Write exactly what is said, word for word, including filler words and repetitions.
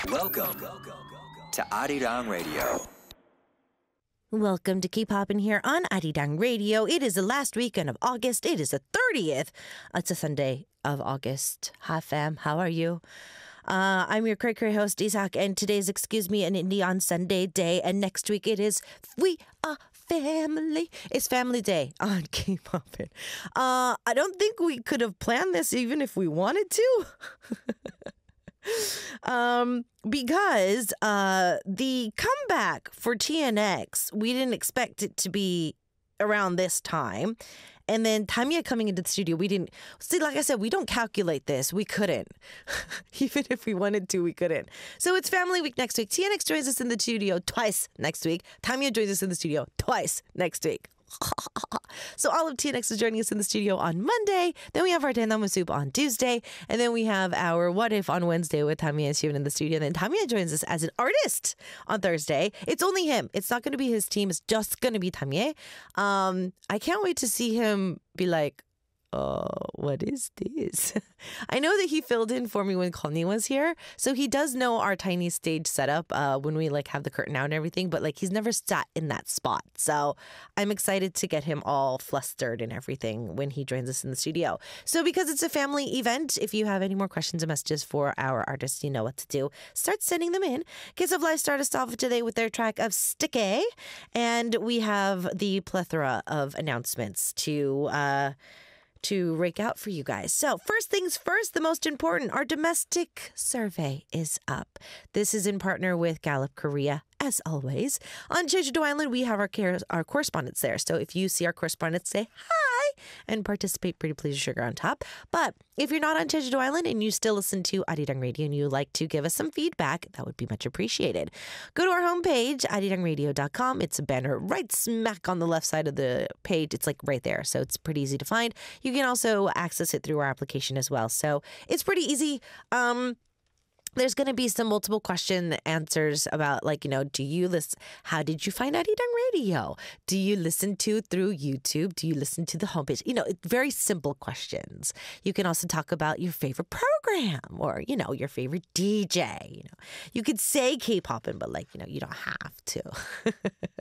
Welcome to Arirang Radio. Welcome to Keep Hoppin' here on Arirang Radio. It is the last weekend of August. It is the thirtieth. It's a Sunday of August. Hi, fam. How are you? Uh, I'm your cray cray host, Isak, and today's Excuse Me an Indie on Sunday day, and next week it is We Are Family. It's Family Day on Keep Hoppin'. Uh, I don't think we could have planned this even if we wanted to. um, because uh, the comeback for T N X, we didn't expect it to be around this time. And then Tanya coming into the studio, we didn't... See, like I said, we don't calculate this. We couldn't. Even if we wanted to, we couldn't. So it's Family Week next week. T N X joins us in the studio twice next week. Tanya joins us in the studio twice next week. So all of T N X is joining us in the studio on Monday. Then we have our Tendama Soup on Tuesday. And then we have our What If on Wednesday with Tamiya and Shivan in the studio. And then Tamiya joins us as an artist on Thursday. It's only him. It's not going to be his team. It's just going to be Tamiya. Um, I can't wait to see him be like, oh, what is this? I know that he filled in for me when Connie was here. So he does know our tiny stage setup uh, when we like have the curtain out and everything. But like he's never sat in that spot. So I'm excited to get him all flustered and everything when he joins us in the studio. So because it's a family event, if you have any more questions or messages for our artists, you know what to do. Start sending them in. Kids of Life start us off today with their track of Sticky. And we have the plethora of announcements to... Uh, to rake out for you guys. So first things first, the most important, our domestic survey is up. This is in partner with Gallup Korea. As always, on Jeju-do Island, we have our care, our correspondents there. So if you see our correspondents, say hi and participate. Pretty please, sugar on top. But if you're not on Jeju-do Island and you still listen to Arirang Radio and you like to give us some feedback, that would be much appreciated. Go to our homepage, arirang radio dot com. It's a banner right smack on the left side of the page. It's like right there. So it's pretty easy to find. You can also access it through our application as well. So it's pretty easy. Um, There's going to be some multiple question answers about, like, you know, do you listen? How did you find Arirang Radio? Do you listen to through YouTube? Do you listen to the homepage? You know, very simple questions. You can also talk about your favorite program or, you know, your favorite D J. You know, you could say K-pop, but like, you know, you don't have to.